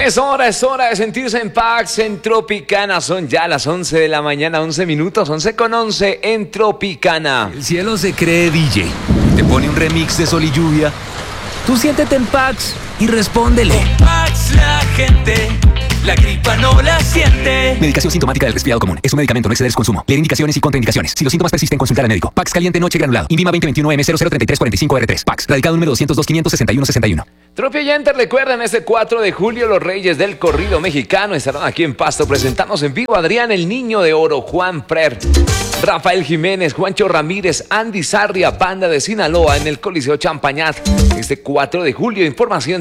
Es hora de sentirse en paz en Tropicana. Son ya las 11 de la mañana, 11 minutos, 11:11 en Tropicana. El cielo se cree DJ. Te pone un remix de Sol y Lluvia. Tú siéntete en Pax y respóndele. Con Pax la gente, la gripa no la siente. Medicación sintomática del resfriado común. Es un medicamento, no exceder su consumo. Leer indicaciones y contraindicaciones. Si los síntomas persisten, consultar al médico. Pax caliente noche granulado. Invima 2021M003345R3. Pax. Radicado número 202-561-61. Tropi oyentes, recuerden, este 4 de julio los Reyes del Corrido Mexicano estarán aquí en Pasto. Presentamos en vivo a Adrián el Niño de Oro, Juan Prer, Rafael Jiménez, Juancho Ramírez, Andy Sarria, Banda de Sinaloa en el Coliseo Champañat. Este 4 de julio, información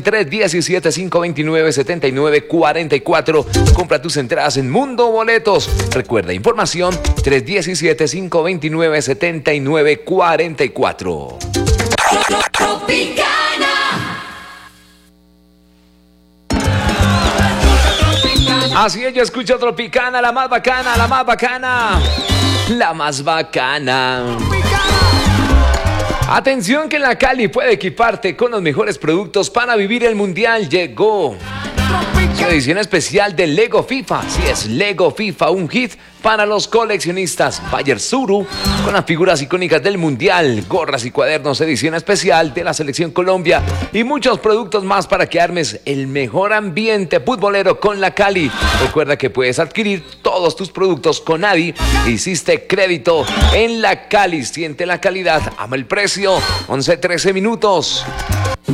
317-529-7944. Compra tus entradas en Mundo Boletos. Recuerda, información 317-529-7944. Así es, yo escucho Tropicana, la más bacana, la más bacana, la más bacana. Atención que la Cali puede equiparte con los mejores productos para vivir el Mundial. Llegó su edición especial de Lego FIFA. Sí, es Lego FIFA, un hit para los coleccionistas. Bayer Zuru, con las figuras icónicas del Mundial, gorras y cuadernos, edición especial de la Selección Colombia y muchos productos más para que armes el mejor ambiente futbolero con la Cali. Recuerda que puedes adquirir todos tus productos con Adi. Hiciste crédito en la Cali. Siente la calidad, ama el precio. 11:13 minutos.